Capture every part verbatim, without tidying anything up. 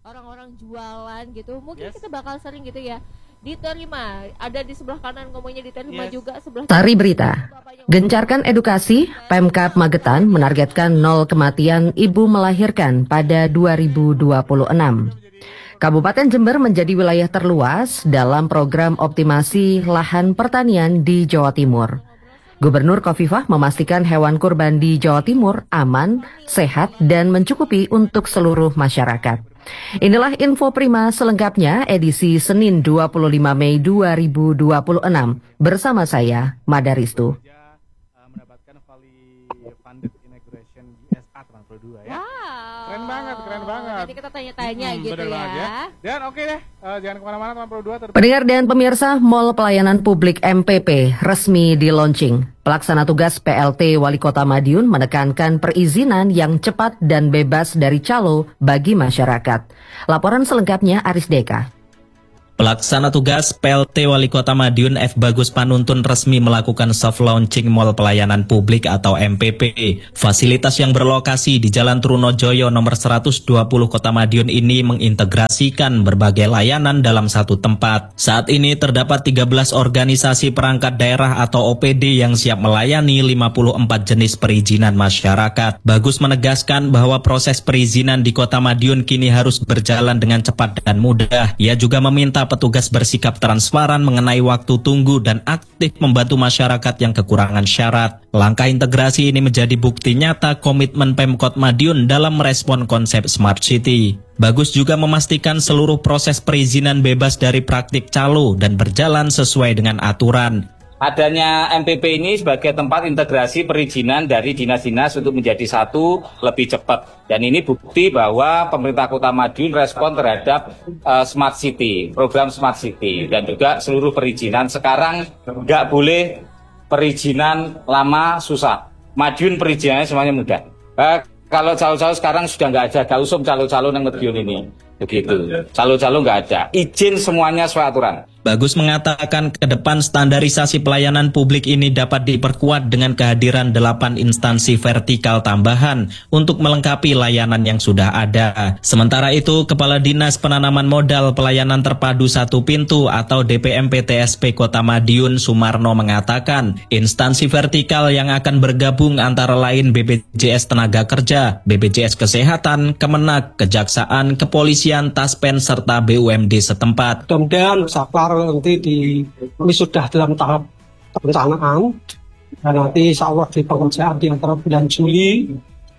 orang-orang jualan gitu, mungkin Yes. kita bakal sering gitu ya diterima, ada di sebelah kanan ngomongnya diterima Yes. juga sebelah Sari berita. Gencarkan edukasi, Pemkab Magetan menargetkan nol kematian ibu melahirkan pada dua ribu dua puluh enam. Kabupaten Jember menjadi wilayah terluas dalam program optimasi lahan pertanian di Jawa Timur. Gubernur Khofifah memastikan hewan kurban di Jawa Timur aman, sehat, dan mencukupi untuk seluruh masyarakat. Inilah info prima selengkapnya edisi Senin dua puluh lima Mei dua ribu dua puluh enam bersama saya, Madaristu. Mendapatkan Valley Funded Inauguration di S A Trans dua ya. Wow. Keren banget, keren banget. Nanti kita tanya-tanya Hmm, gitu bener ya. banget ya. Dan oke deh, eh, jangan kemana-mana teman Pro dua. Ter- Pendengar dan pemirsa, Mall Pelayanan Publik M P P resmi di launching. Pelaksana tugas P L T Wali Kota Madiun menekankan perizinan yang cepat dan bebas dari calo bagi masyarakat. Laporan selengkapnya Aris Deka. Pelaksana tugas P L T Wali Kota Madiun F. Bagus Panuntun resmi melakukan soft launching Mall Pelayanan Publik atau M P P. Fasilitas yang berlokasi di Jalan Trunojoyo nomor seratus dua puluh Kota Madiun ini mengintegrasikan berbagai layanan dalam satu tempat. Saat ini terdapat tiga belas organisasi perangkat daerah atau O P D yang siap melayani lima puluh empat jenis perizinan masyarakat. Bagus menegaskan bahwa proses perizinan di Kota Madiun kini harus berjalan dengan cepat dan mudah. Ia juga meminta petugas bersikap transparan mengenai waktu tunggu dan aktif membantu masyarakat yang kekurangan syarat. Langkah integrasi ini menjadi bukti nyata komitmen Pemkot Madiun dalam merespon konsep Smart City. Bagus juga memastikan seluruh proses perizinan bebas dari praktik calo dan berjalan sesuai dengan aturan. Adanya M P P ini sebagai tempat integrasi perizinan dari dinas-dinas untuk menjadi satu lebih cepat. Dan ini bukti bahwa pemerintah Kota Madiun respon terhadap uh, Smart City, program Smart City. Dan juga seluruh perizinan sekarang nggak boleh perizinan lama susah. Madiun perizinannya semuanya mudah. Uh, kalau calo-calo sekarang sudah nggak ada, nggak usum calo-calo yang Madiun ini. Begitu, calo-calo nggak ada. Izin semuanya sesuai aturan. Bagus mengatakan ke depan standarisasi pelayanan publik ini dapat diperkuat dengan kehadiran delapan instansi vertikal tambahan untuk melengkapi layanan yang sudah ada. Sementara itu, Kepala Dinas Penanaman Modal Pelayanan Terpadu Satu Pintu atau D P M P T S P Kota Madiun Sumarno mengatakan, instansi vertikal yang akan bergabung antara lain B P J S Tenaga Kerja, B P J S Kesehatan, Kemenak, Kejaksaan, Kepolisian, Taspen, serta B U M D setempat. Mudah-mudahan Saklar nanti di ini sudah dalam tahap perencanaan dan nanti insya Allah di pengerjaan di antara bulan Juli,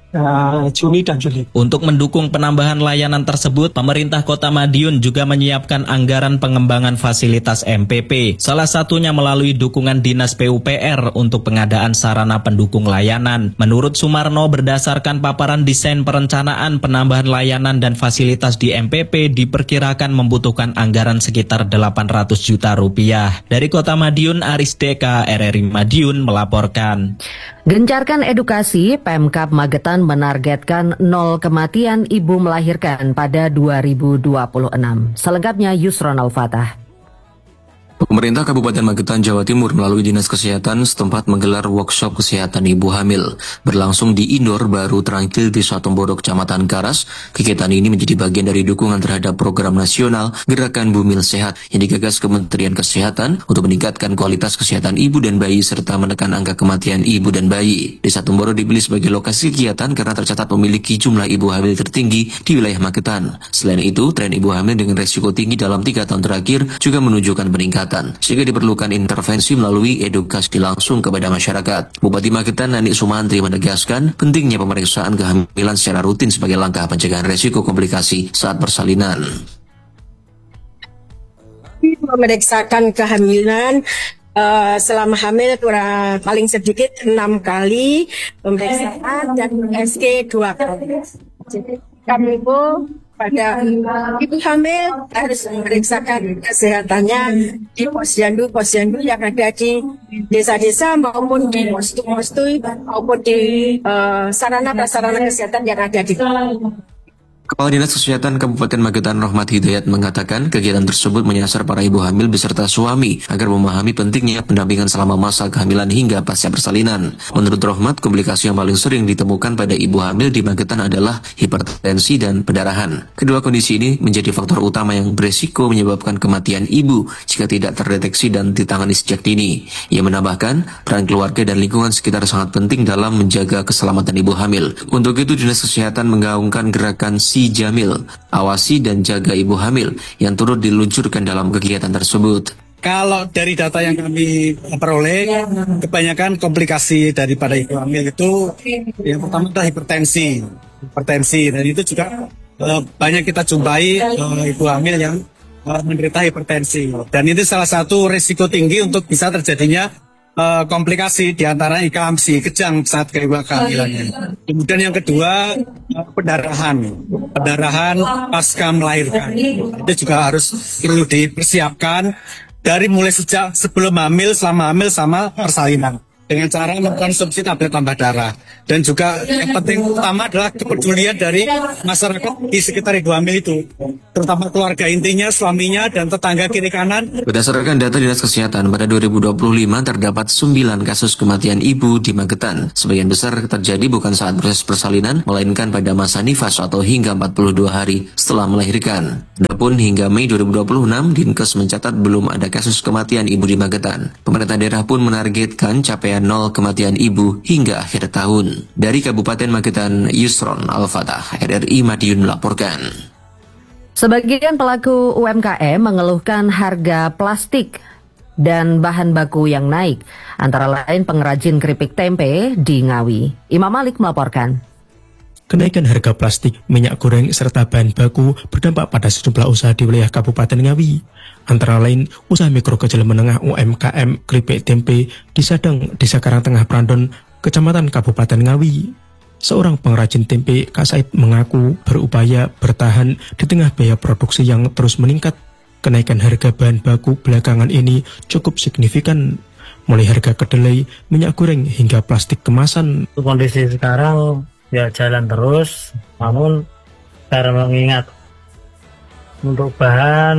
uh, Juni dan Juli. Untuk mendukung penambahan layanan tersebut, pemerintah Kota Madiun juga menyiapkan anggaran pengembangan fasilitas M P P. Salah satunya melalui dukungan Dinas P U P R untuk pengadaan sarana pendukung layanan. Menurut Sumarno, berdasarkan paparan desain perencanaan penambahan layanan dan fasilitas di M P P diperkirakan membutuhkan anggaran sekitar delapan ratus juta rupiah. Dari Kota Madiun, Aris Deka, R R I Madiun melaporkan. Gencarkan edukasi, Pemkab Magetan menargetkan nol kematian ibu melahirkan pada dua ribu dua puluh enam. Selengkapnya Yusron Al-Fatah. Pemerintah Kabupaten Magetan, Jawa Timur melalui Dinas Kesehatan setempat menggelar workshop kesehatan ibu hamil. Berlangsung di Indoor Baru Trangkil Desa Tomboro, Kecamatan Karas. Kegiatan ini menjadi bagian dari dukungan terhadap program nasional Gerakan Bumil Sehat yang digagas Kementerian Kesehatan untuk meningkatkan kualitas kesehatan ibu dan bayi serta menekan angka kematian ibu dan bayi. Desa Tomboro dipilih sebagai lokasi kegiatan karena tercatat memiliki jumlah ibu hamil tertinggi di wilayah Magetan. Selain itu, tren ibu hamil dengan resiko tinggi dalam tiga tahun terakhir juga menunjukkan peningkatan, sehingga diperlukan intervensi melalui edukasi langsung kepada masyarakat. Bupati Magetan Nani Sumantri menegaskan pentingnya pemeriksaan kehamilan secara rutin sebagai langkah pencegahan resiko komplikasi saat persalinan. Memeriksakan kehamilan uh, selama hamil kurang paling sedikit enam kali pemeriksaan dan S K dua kali. Jadi kami pun pada ibu hamil harus memeriksakan kesehatannya di posyandu posyandu yang ada di desa-desa maupun di postu-postu maupun di uh, sarana prasarana kesehatan yang ada di Kepala Dinas Kesehatan Kabupaten Magetan Rohmat Hidayat mengatakan kegiatan tersebut menyasar para ibu hamil beserta suami agar memahami pentingnya pendampingan selama masa kehamilan hingga pasca persalinan. Menurut Rohmat, komplikasi yang paling sering ditemukan pada ibu hamil di Magetan adalah hipertensi dan pendarahan. Kedua kondisi ini menjadi faktor utama yang beresiko menyebabkan kematian ibu jika tidak terdeteksi dan ditangani sejak dini. Ia menambahkan, peran keluarga dan lingkungan sekitar sangat penting dalam menjaga keselamatan ibu hamil. Untuk itu, Dinas Kesehatan menggaungkan gerakan Si Jamil, awasi dan jaga ibu hamil yang turut diluncurkan dalam kegiatan tersebut. Kalau dari data yang kami peroleh, kebanyakan komplikasi daripada ibu hamil itu yang pertama adalah hipertensi, hipertensi dan itu juga uh, banyak kita jumpai uh, ibu hamil yang uh, menderita hipertensi dan itu salah satu risiko tinggi untuk bisa terjadinya Uh, komplikasi diantara eklampsi, kejang saat kehamilannya. Kemudian yang kedua uh, pendarahan, pendarahan pasca melahirkan. Itu juga harus perlu dipersiapkan dari mulai sejak sebelum hamil, selama hamil sama persalinan dengan cara mengkonsumsi tablet tambah darah. Dan juga yang penting utama adalah kepedulian dari masyarakat di sekitar ibu hamil itu, terutama keluarga intinya, suaminya, dan tetangga kiri kanan. Berdasarkan data Dinas Kesehatan, pada dua ribu dua puluh lima terdapat sembilan kasus kematian ibu di Magetan. Sebagian besar terjadi bukan saat proses persalinan, melainkan pada masa nifas atau hingga empat puluh dua hari setelah melahirkan. Adapun hingga Mei dua ribu dua puluh enam, Dinkes mencatat belum ada kasus kematian ibu di Magetan. Pemerintah daerah pun menargetkan capaian nol kematian ibu hingga akhir tahun. Dari Kabupaten Magetan, Yusron Al-Fatah, R R I Madiun melaporkan. Sebagian pelaku U M K M mengeluhkan harga plastik dan bahan baku yang naik, antara lain pengrajin keripik tempe di Ngawi. Imam Malik melaporkan. Kenaikan harga plastik, minyak goreng, serta bahan baku berdampak pada sejumlah usaha di wilayah Kabupaten Ngawi. Antara lain, usaha mikro kecil menengah U M K M keripik tempe di Sadang, Desa Karangtengah Prandon, Kecamatan Kabupaten Ngawi. Seorang pengrajin tempe, Kak Said, mengaku berupaya bertahan di tengah biaya produksi yang terus meningkat. Kenaikan harga bahan baku belakangan ini cukup signifikan, mulai harga kedelai, minyak goreng, hingga plastik kemasan. Kondisi sekarang ya jalan terus, namun karena mengingat untuk bahan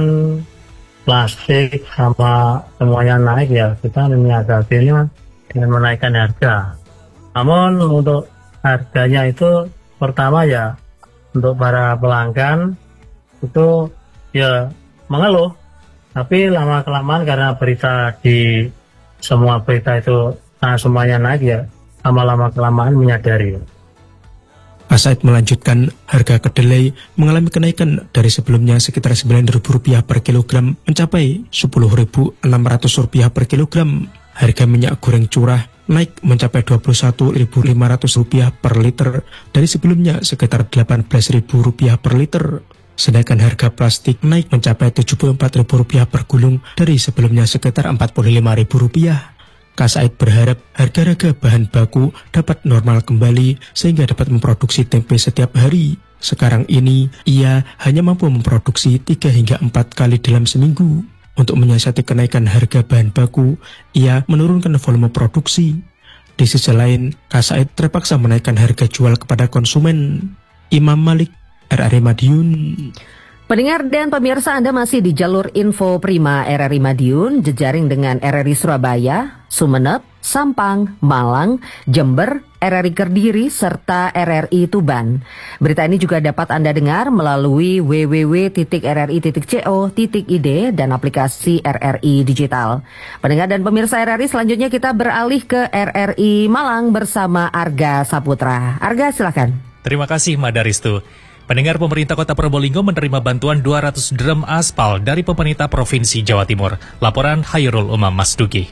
plastik sama semuanya naik, ya kita menyiasati ini dengan menaikkan harga. Namun untuk harganya itu pertama ya untuk para pelanggan itu ya mengeluh, tapi lama kelamaan karena berita di semua berita itu nah, semuanya naik, ya lama-lama kelamaan menyadari. Asaid melanjutkan, harga kedelai mengalami kenaikan dari sebelumnya sekitar sembilan ribu rupiah per kilogram mencapai sepuluh ribu enam ratus rupiah per kilogram. Harga minyak goreng curah naik mencapai dua puluh satu ribu lima ratus rupiah per liter dari sebelumnya sekitar delapan belas ribu rupiah per liter. Sedangkan harga plastik naik mencapai tujuh puluh empat ribu rupiah per gulung dari sebelumnya sekitar empat puluh lima ribu rupiah. Kak Said berharap harga-harga bahan baku dapat normal kembali sehingga dapat memproduksi tempe setiap hari. Sekarang ini, ia hanya mampu memproduksi tiga hingga empat kali dalam seminggu. Untuk menyiasati kenaikan harga bahan baku, ia menurunkan volume produksi. Di sisi lain, Kak Said terpaksa menaikkan harga jual kepada konsumen. Imam Malik, R R I Madiun. Pendengar dan pemirsa, Anda masih di jalur Info Prima R R I Madiun, jejaring dengan R R I Surabaya, Sumeneb, Sampang, Malang, Jember, R R I Kediri, serta R R I Tuban. Berita ini juga dapat Anda dengar melalui w w w titik r r i titik co titik i d dan aplikasi R R I Digital. Pendengar dan pemirsa R R I, selanjutnya kita beralih ke R R I Malang bersama Arga Saputra. Arga, silakan. Terima kasih, Madaristu. Pendengar, pemerintah Kota Probolinggo menerima bantuan dua ratus drum aspal dari pemerintah Provinsi Jawa Timur. Laporan Hairul Umam Masdugi.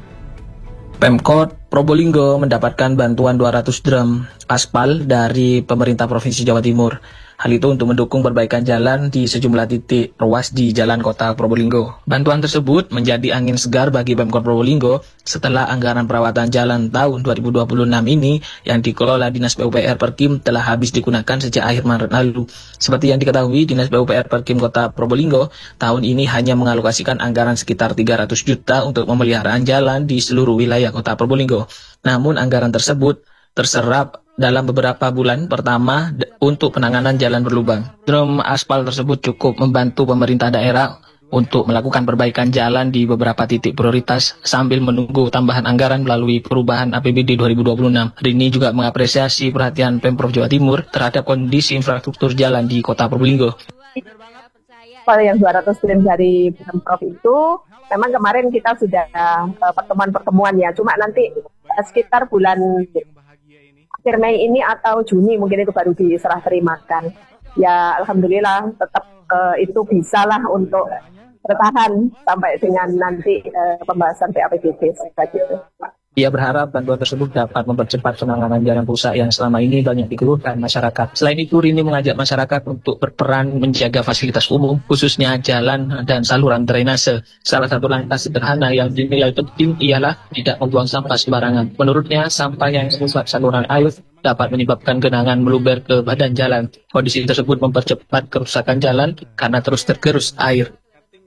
Pemkot Probolinggo mendapatkan bantuan dua ratus drum aspal dari pemerintah Provinsi Jawa Timur. Hal itu untuk mendukung perbaikan jalan di sejumlah titik ruas di Jalan Kota Probolinggo. Bantuan tersebut menjadi angin segar bagi Pemkot Probolinggo setelah anggaran perawatan jalan tahun dua ribu dua puluh enam ini yang dikelola Dinas P U P R Perkim telah habis digunakan sejak akhir Maret lalu. Seperti yang diketahui, Dinas P U P R Perkim Kota Probolinggo tahun ini hanya mengalokasikan anggaran sekitar tiga ratus juta untuk pemeliharaan jalan di seluruh wilayah Kota Probolinggo. Namun anggaran tersebut terserap dalam beberapa bulan pertama d- untuk penanganan jalan berlubang. Drum aspal tersebut cukup membantu pemerintah daerah untuk melakukan perbaikan jalan di beberapa titik prioritas sambil menunggu tambahan anggaran melalui perubahan A P B D dua ribu dua puluh enam. Rini juga mengapresiasi perhatian Pemprov Jawa Timur terhadap kondisi infrastruktur jalan di Kota Probolinggo. Kalau yang dua ratus triliun dari Pemprov itu, memang kemarin kita sudah uh, pertemuan-pertemuan ya, cuma nanti uh, sekitar bulan akhir Mei ini atau Juni mungkin itu baru diserah terimakan. Ya Alhamdulillah tetap uh, itu bisa lah untuk bertahan sampai dengan nanti uh, pembahasan P A P B D gitu. Ia berharap bantuan tersebut dapat mempercepat penanganan jalan rusak yang selama ini banyak dikeluhkan masyarakat. Selain itu, Rini mengajak masyarakat untuk berperan menjaga fasilitas umum, khususnya jalan dan saluran drainase. Salah satu langkah sederhana yang dinilai penting ialah tidak membuang sampah sembarangan. Menurutnya, sampah yang merusak saluran air dapat menyebabkan genangan meluber ke badan jalan. Kondisi tersebut mempercepat kerusakan jalan karena terus tergerus air.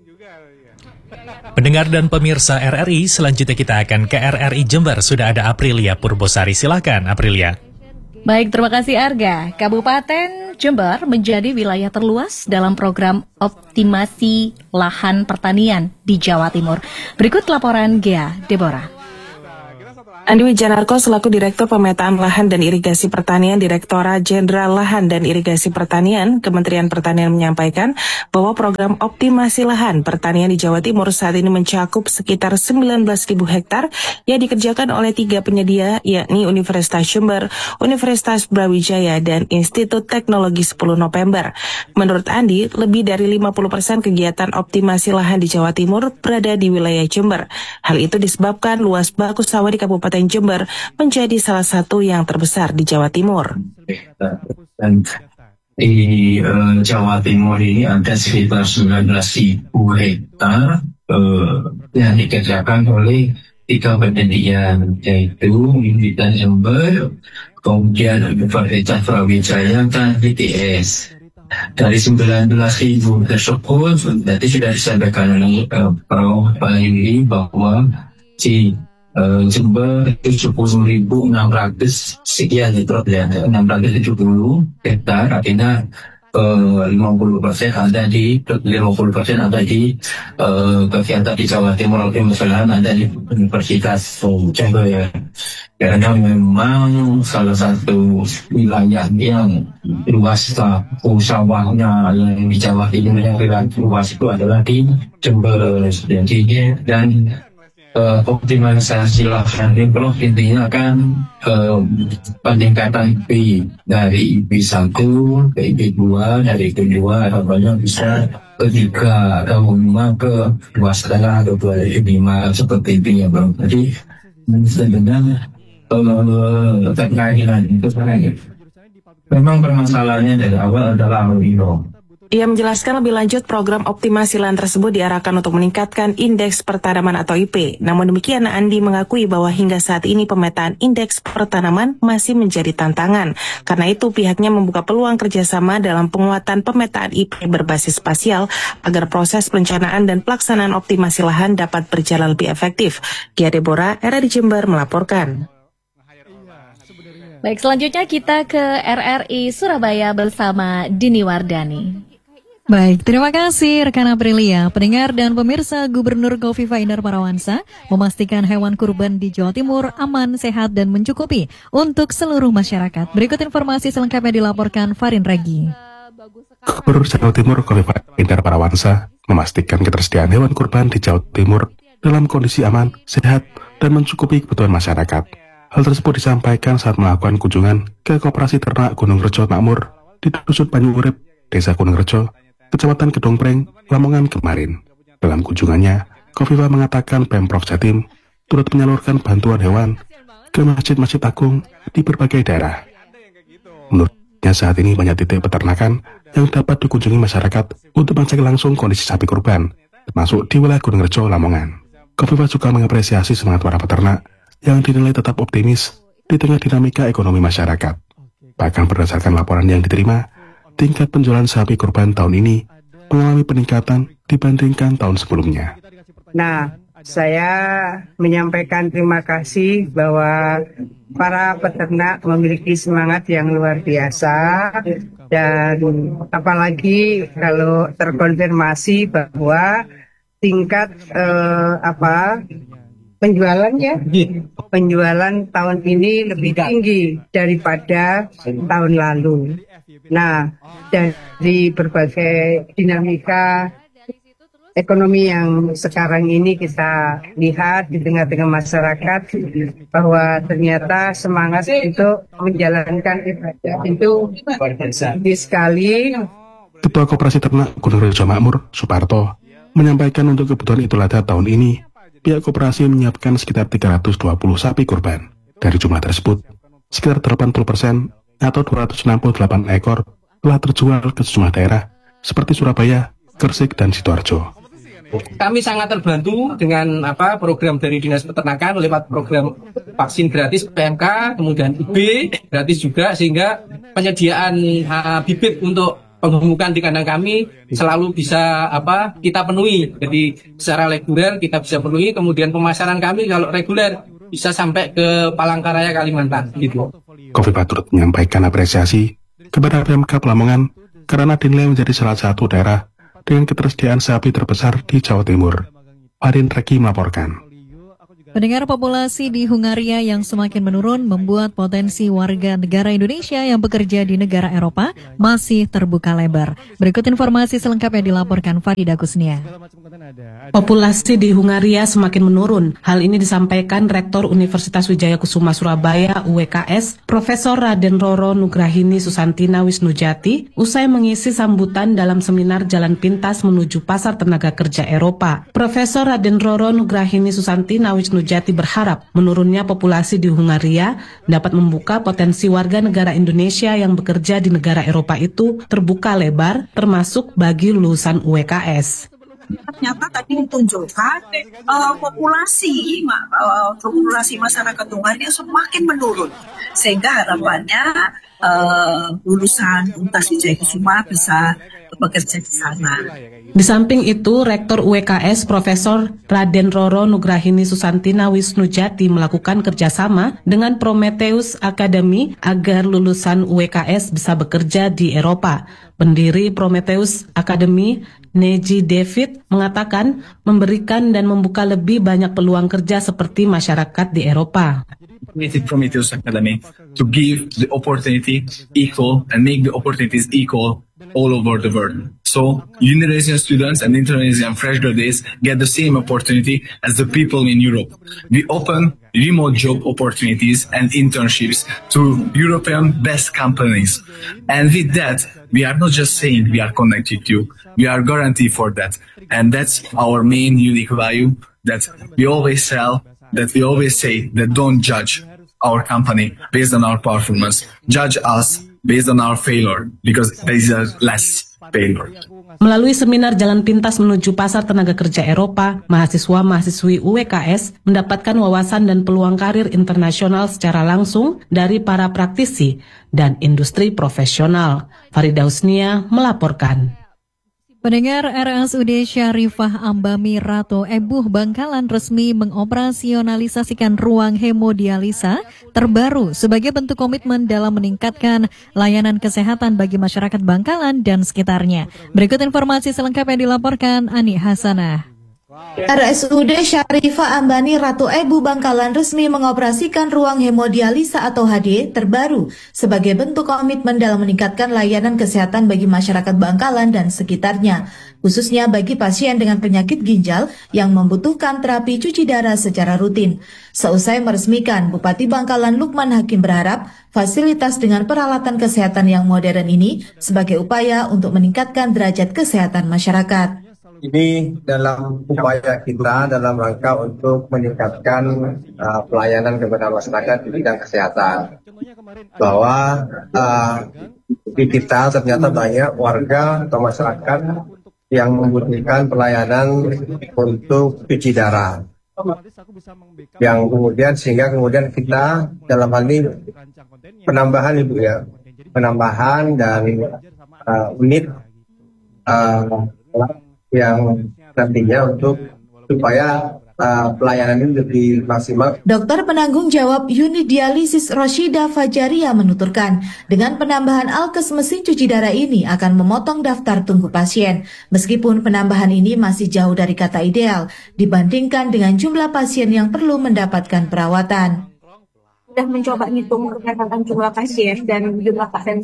Pendengar dan pemirsa R R I, selanjutnya kita akan ke R R I Jember. Sudah ada Aprilia Purbosari. Silakan Aprilia. Baik, terima kasih Arga. Kabupaten Jember menjadi wilayah terluas dalam program optimasi lahan pertanian di Jawa Timur. Berikut laporan Gea Deborah. Andi Wijanarko selaku Direktur Pemetaan Lahan dan Irigasi Pertanian Direktorat Jenderal Lahan dan Irigasi Pertanian, Kementerian Pertanian menyampaikan bahwa program optimasi lahan pertanian di Jawa Timur saat ini mencakup sekitar sembilan belas ribu hektar yang dikerjakan oleh tiga penyedia, yakni Universitas Jember, Universitas Brawijaya, dan Institut Teknologi sepuluh November. Menurut Andi, lebih dari lima puluh persen kegiatan optimasi lahan di Jawa Timur berada di wilayah Jember. Hal itu disebabkan luas baku sawah di Kabupaten Jember menjadi salah satu yang terbesar di Jawa Timur. Dan di uh, Jawa Timur ini ada sekitar sembilan belas ribu hektar uh, yang dikerjakan oleh tiga penelitian, yaitu Universitas Jember, kemudian Universitas Brawijaya, dan I T S. Dari sembilan belas ribu tersebut, nanti sudah disampaikan oleh uh, Prof ini bahwa si Uh, Jember tujuh puluh ribu enam ratus sekian itu ya, enam ratus tujuh puluh hektar, artinya uh, lima puluh persen ada di lima puluh persen ada di uh, kegiatan di Jawa Timur, misalnya ada di Universitas Jember ya. Karena memang salah satu wilayah yang luas sawahnya yang di Jawa Timur yang relatif luas itu adalah di Jember, dan Uh, optimalisasi lahan ini intinya kan uh, peningkatan I P dari I P satu ke I P dua, dari I P dua harapannya bisa ke tiga atau lima ke dua setengah atau dua lima seperti itu ya Bang. Jadi sebenarnya uh, terkait dengan itu memang permasalahannya dari awal adalah aluminium. Ia menjelaskan lebih lanjut program optimasi lahan tersebut diarahkan untuk meningkatkan indeks pertanaman atau I P. Namun demikian, Andi mengakui bahwa hingga saat ini pemetaan indeks pertanaman masih menjadi tantangan. Karena itu pihaknya membuka peluang kerjasama dalam penguatan pemetaan I P berbasis spasial agar proses perencanaan dan pelaksanaan optimasi lahan dapat berjalan lebih efektif. Gia Deborah, R R I Jember melaporkan. Baik, selanjutnya kita ke R R I Surabaya bersama Dini Wardani. Baik, terima kasih rekan Aprilia. Pendengar dan pemirsa, Gubernur Khofifah Indar Parawansa memastikan hewan kurban di Jawa Timur aman, sehat, dan mencukupi untuk seluruh masyarakat. Berikut informasi selengkapnya dilaporkan Farin Regi. Gubernur Jawa Timur Khofifah Indar Parawansa memastikan ketersediaan hewan kurban di Jawa Timur dalam kondisi aman, sehat, dan mencukupi kebutuhan masyarakat. Hal tersebut disampaikan saat melakukan kunjungan ke Koperasi Ternak Gunung Rejo Makmur di Dusun Banyu Urip, Desa Gunung Rejo, Kecamatan Gedongpreng, Lamongan kemarin. Dalam kunjungannya, Khofifah mengatakan Pemprov Jatim turut menyalurkan bantuan hewan ke masjid-masjid agung di berbagai daerah. Menurutnya saat ini banyak titik peternakan yang dapat dikunjungi masyarakat untuk mengecek langsung kondisi sapi kurban, termasuk di wilayah Gunung Rejo, Lamongan. Khofifah juga mengapresiasi semangat para peternak yang dinilai tetap optimis di tengah dinamika ekonomi masyarakat. Bahkan berdasarkan laporan yang diterima, tingkat penjualan sapi kurban tahun ini mengalami peningkatan dibandingkan tahun sebelumnya. Nah, Saya menyampaikan terima kasih bahwa para peternak memiliki semangat yang luar biasa, dan apalagi kalau terkonfirmasi bahwa tingkat eh, apa penjualannya penjualan tahun ini lebih tinggi daripada tahun lalu. Nah, dari berbagai dinamika ekonomi yang sekarang ini kita lihat di tengah-tengah masyarakat bahwa ternyata semangat untuk menjalankan ibadah itu tinggi sekali. Ketua Koperasi Ternak Gunung Rejo Makmur, Suparto, menyampaikan untuk kebutuhan Idul Adha tahun ini, pihak koperasi menyiapkan sekitar tiga ratus dua puluh sapi kurban. Dari jumlah tersebut, sekitar delapan puluh persen atau dua ratus enam puluh delapan ekor telah terjual ke sejumlah daerah seperti Surabaya, Gresik, dan Sidoarjo. Kami sangat terbantu dengan apa program dari Dinas Peternakan lewat program vaksin gratis P M K, kemudian U B gratis juga, sehingga penyediaan uh, bibit untuk penggemukan di kandang kami selalu bisa apa kita penuhi. Jadi secara reguler kita bisa penuhi, kemudian pemasaran kami kalau reguler bisa sampai ke Palangkaraya, Kalimantan gitu. Khofifah turut menyampaikan apresiasi kepada P M K Lamongan karena dinilai menjadi salah satu daerah dengan ketersediaan sapi terbesar di Jawa Timur. Farin Reki melaporkan. Pendengar, populasi di Hungaria yang semakin menurun membuat potensi warga negara Indonesia yang bekerja di negara Eropa masih terbuka lebar. Berikut informasi selengkapnya dilaporkan Farida Kusnia. Populasi di Hungaria semakin menurun. Hal ini disampaikan Rektor Universitas Wijaya Kusuma Surabaya U W K S, Profesor Raden Roro Nugrahini Susantina Wisnujati, usai mengisi sambutan dalam seminar Jalan Pintas menuju Pasar Tenaga Kerja Eropa. Profesor Raden Roro Nugrahini Susantina Wisnujati Jati berharap menurunnya populasi di Hungaria dapat membuka potensi warga negara Indonesia yang bekerja di negara Eropa itu terbuka lebar, termasuk bagi lulusan U W K S. Ternyata tadi ditunjukkan uh, populasi uh, populasi masyarakat Hungaria semakin menurun, sehingga harapannya uh, lulusan Universitas Wijaya Kusuma bisa bekerja di sana. Di samping itu, Rektor U W K S Profesor Raden Roro Nugrahini Susantina Wisnujati melakukan kerjasama dengan Prometheus Academy agar lulusan U W K S bisa bekerja di Eropa. Pendiri Prometheus Academy, Neji David, mengatakan memberikan dan membuka lebih banyak peluang kerja seperti masyarakat di Eropa. Prometheus Academy to give the opportunity equal and make the opportunities equal all over the world. So Indonesian students and Indonesian fresh graduates get the same opportunity as the people in Europe. We open remote job opportunities and internships to European best companies. And with that, we are not just saying we are connected to you, we are guaranteed for that. And that's our main unique value that we always sell, that we always say that don't judge our company based on our performance, judge us based on our failure, because there is a less failure. Melalui seminar Jalan Pintas menuju Pasar Tenaga Kerja Eropa, mahasiswa-mahasiswi U W K S mendapatkan wawasan dan peluang karir internasional secara langsung dari para praktisi dan industri profesional. Farida Husnia melaporkan. Pendengar, R S U D Syarifah Ambami Ratu Ebuh Bangkalan resmi mengoperasionalisasikan ruang hemodialisa terbaru sebagai bentuk komitmen dalam meningkatkan layanan kesehatan bagi masyarakat Bangkalan dan sekitarnya. Berikut informasi selengkapnya dilaporkan Ani Hasanah. R S U D Syarifah Ambani Ratu Ebuh Bangkalan resmi mengoperasikan ruang hemodialisa atau H D terbaru sebagai bentuk komitmen dalam meningkatkan layanan kesehatan bagi masyarakat Bangkalan dan sekitarnya, khususnya bagi pasien dengan penyakit ginjal yang membutuhkan terapi cuci darah secara rutin. Seusai meresmikan, Bupati Bangkalan Lukman Hakim berharap fasilitas dengan peralatan kesehatan yang modern ini sebagai upaya untuk meningkatkan derajat kesehatan masyarakat. Ini dalam upaya kita dalam rangka untuk meningkatkan uh, pelayanan kepada masyarakat di bidang kesehatan. Bahwa uh, di kita ternyata banyak warga atau masyarakat yang membutuhkan pelayanan untuk cuci darah. Yang kemudian sehingga kemudian kita dalam hal ini penambahan ibu ya, penambahan dan uh, unit uh, yang nantinya untuk supaya uh, pelayanan ini lebih maksimal. Dokter penanggung jawab unit dialisis Roshida Fajaria menuturkan, dengan penambahan alkes mesin cuci darah ini akan memotong daftar tunggu pasien. Meskipun penambahan ini masih jauh dari kata ideal dibandingkan dengan jumlah pasien yang perlu mendapatkan perawatan. Sudah mencoba menghitung berdasarkan jumlah pasien dan jumlah pasien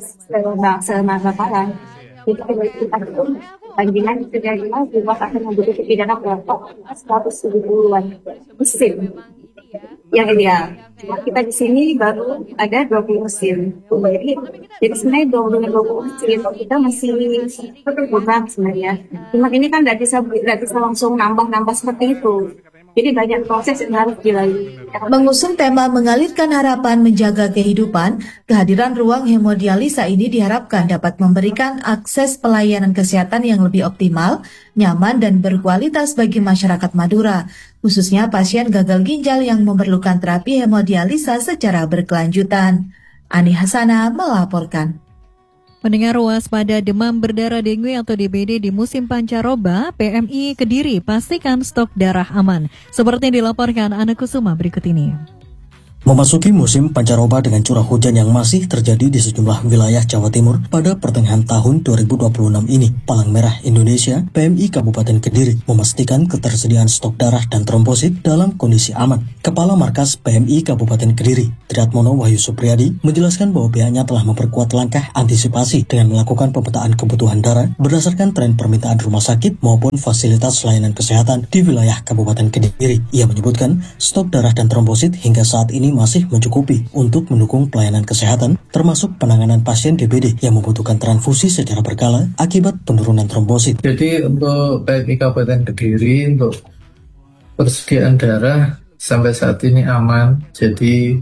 selama Jadi kita itu bandingan dengan jumlah pasien yang butuh pidana kelompok seratus tujuh puluhan mesin yang ideal. Cuma kita di sini baru ada dua puluh mesin. Jadi, jadi sebenarnya dua puluh mesin kita masih kurang sebenarnya. Cuma ini kan tidak bisa tidak bisa langsung nambah-nambah seperti itu. Jadi banyak proses yang harus dilalui. Mengusung tema mengalirkan harapan menjaga kehidupan, kehadiran ruang hemodialisa ini diharapkan dapat memberikan akses pelayanan kesehatan yang lebih optimal, nyaman dan berkualitas bagi masyarakat Madura, khususnya pasien gagal ginjal yang memerlukan terapi hemodialisa secara berkelanjutan. Ani Hasana melaporkan. Pendengar waspada demam berdarah dengue atau D B D di musim pancaroba, P M I Kediri pastikan stok darah aman. Seperti yang dilaporkan Ana Kusuma berikut ini. Memasuki musim pancaroba dengan curah hujan yang masih terjadi di sejumlah wilayah Jawa Timur pada pertengahan tahun dua ribu dua puluh enam ini, Palang Merah Indonesia P M I Kabupaten Kediri memastikan ketersediaan stok darah dan trombosit dalam kondisi aman. Kepala Markas P M I Kabupaten Kediri, Triatmono Wahyu Supriyadi, menjelaskan bahwa pihaknya telah memperkuat langkah antisipasi dengan melakukan pemetaan kebutuhan darah berdasarkan tren permintaan rumah sakit maupun fasilitas layanan kesehatan di wilayah Kabupaten Kediri. Ia menyebutkan stok darah dan trombosit hingga saat ini masih mencukupi untuk mendukung pelayanan kesehatan, termasuk penanganan pasien D B D yang membutuhkan transfusi secara berkala akibat penurunan trombosit. Jadi untuk P M I Kabupaten Kediri untuk persediaan darah sampai saat ini aman. Jadi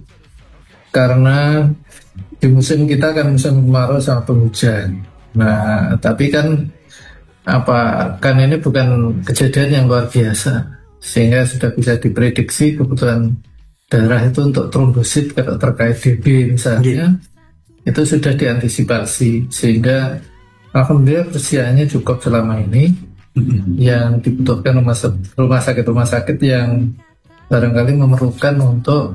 karena di musim kita kan musim kemarau sama penghujan. Nah, tapi kan apa kan ini bukan kejadian yang luar biasa, sehingga sudah bisa diprediksi kebutuhan darah itu untuk trombosit kalau terkait D B misalnya, yeah. itu sudah diantisipasi sehingga alhamdulillah persediaannya cukup selama ini. Mm-hmm. Yang dibutuhkan rumah, rumah sakit-rumah sakit yang barangkali memerlukan untuk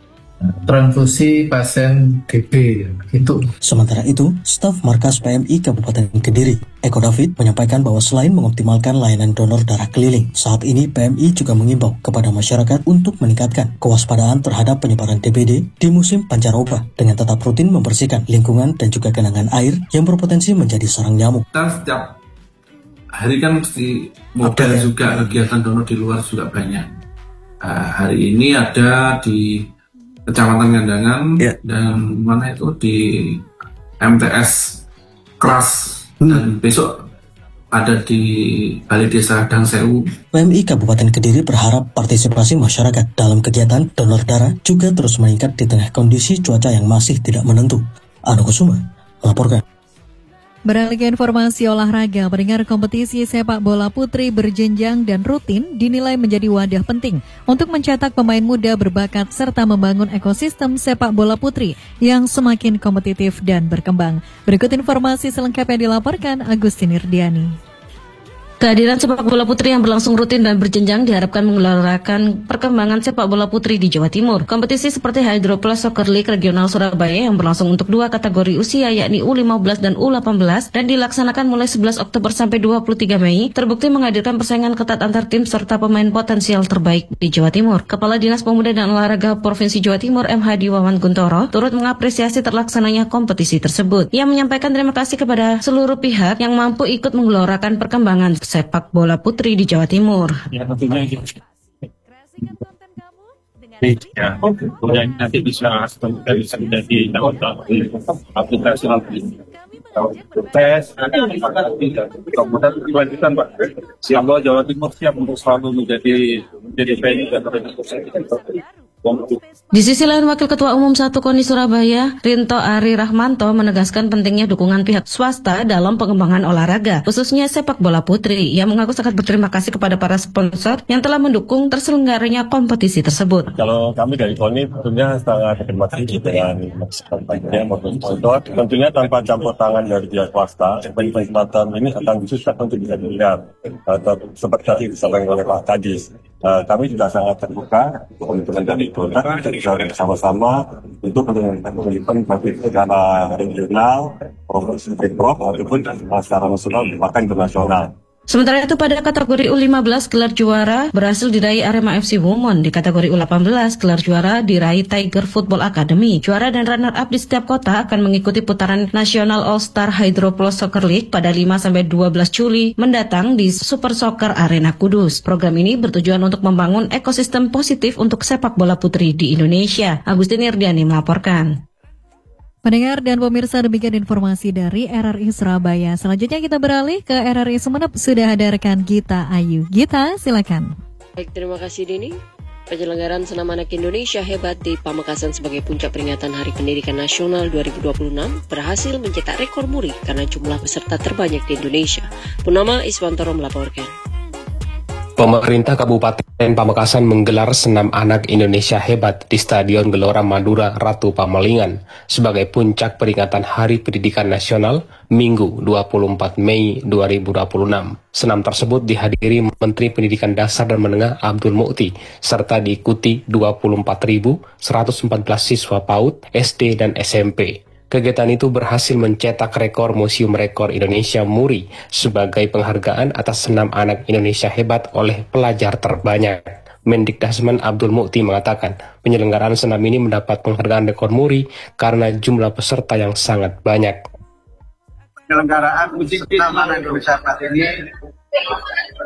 transfusi pasien D B itu. Sementara itu, staf Markas P M I Kabupaten Kediri, Eko David, menyampaikan bahwa selain mengoptimalkan layanan donor darah keliling, saat ini P M I juga mengimbau kepada masyarakat untuk meningkatkan kewaspadaan terhadap penyebaran D B D di musim pancaroba dengan tetap rutin membersihkan lingkungan dan juga genangan air yang berpotensi menjadi sarang nyamuk. Kita setiap hari kan mesti modal ya. Juga kegiatan donor di luar juga banyak. Uh, hari ini ada di Kecamatan Gandangan yeah. dan mana itu di M T S Kras hmm. dan besok ada di Balai Desa Dangsewu. P M I Kabupaten Kediri berharap partisipasi masyarakat dalam kegiatan donor darah juga terus meningkat di tengah kondisi cuaca yang masih tidak menentu. Anu Kusuma melaporkan. Beralih ke informasi olahraga, pendengar kompetisi sepak bola putri berjenjang dan rutin dinilai menjadi wadah penting untuk mencetak pemain muda berbakat serta membangun ekosistem sepak bola putri yang semakin kompetitif dan berkembang. Berikut informasi selengkapnya dilaporkan Agustin Irdiani. Kehadiran sepak bola putri yang berlangsung rutin dan berjenjang diharapkan menggelarakan perkembangan sepak bola putri di Jawa Timur. Kompetisi seperti Hydroplus Soccer League Regional Surabaya yang berlangsung untuk dua kategori usia yakni U lima belas dan U delapan belas dan dilaksanakan mulai sebelas Oktober sampai dua puluh tiga Mei terbukti menghadirkan persaingan ketat antar tim serta pemain potensial terbaik di Jawa Timur. Kepala Dinas Pemuda dan Olahraga Provinsi Jawa Timur M Hadi Wawan Guntoro turut mengapresiasi terlaksananya kompetisi tersebut. Ia menyampaikan terima kasih kepada seluruh pihak yang mampu ikut menggelarakan perkembangan sepak bola putri di Jawa Timur. Ya, tentunya ya, kemudian nanti bisa bisa menjadi aplikasi tes, kemudian dilanjutkan Pak. Siap bahwa Jawa Timur siap untuk selalu menjadi menjadi venue dan Di sisi lain, Wakil Ketua Umum satu KONI Surabaya, Rinto Ari Rahmanto, menegaskan pentingnya dukungan pihak swasta dalam pengembangan olahraga, khususnya sepak bola putri. Ia mengaku sangat berterima kasih kepada para sponsor yang telah mendukung terselenggaranya kompetisi tersebut. Kalau kami dari KONI tentunya sangat terima kasih dengan sponsor maupun sponsor. Tentunya tanpa campur tangan dari pihak swasta, event-event ini akan susah untuk bisa dilihat. Seperti tadi disampaikan oleh Pak Kadis. Uh, kami juga sangat terbuka teman-teman dari Golkar bisa bersama-sama untuk melakukan baik secara regional, provinsi, pemprov ataupun secara nasional bahkan internasional. Sementara itu pada kategori U lima belas gelar juara berhasil diraih Arema F C Women. Di kategori U delapan belas gelar juara diraih Tiger Football Academy. Juara dan runner up di setiap kota akan mengikuti putaran National All Star Hydro Plus Soccer League pada lima sampai dua belas Juli mendatang di Super Soccer Arena Kudus. Program ini bertujuan untuk membangun ekosistem positif untuk sepak bola putri di Indonesia. Agustin Irdiani melaporkan. Pendengar dan pemirsa, demikian informasi dari R R I Surabaya. Selanjutnya kita beralih ke R R I Sumeneb. Sudah ada rekan Gita Ayu. Gita, silakan. Baik, terima kasih Dini. Penyelenggaraan Senam Anak Indonesia Hebat di Pamekasan sebagai puncak peringatan Hari Pendidikan Nasional dua ribu dua puluh enam berhasil mencetak rekor muri karena jumlah peserta terbanyak di Indonesia. Purnama Iswantoro melaporkan. Pemerintah Kabupaten Pamekasan menggelar Senam Anak Indonesia Hebat di Stadion Gelora Madura Ratu Pamalingan sebagai puncak peringatan Hari Pendidikan Nasional Minggu dua puluh empat Mei dua ribu dua puluh enam. Senam tersebut dihadiri Menteri Pendidikan Dasar dan Menengah Abdul Mukti serta diikuti dua puluh empat ribu seratus empat belas siswa PAUD, S D, dan S M P. Kegiatan itu berhasil mencetak rekor Museum Rekor Indonesia Muri sebagai penghargaan atas Senam Anak Indonesia Hebat oleh pelajar terbanyak. Mendikdasmen Abdul Mukti mengatakan penyelenggaraan senam ini mendapat penghargaan rekor Muri karena jumlah peserta yang sangat banyak. Penyelenggaraan Senam Anak Indonesia Hebat ini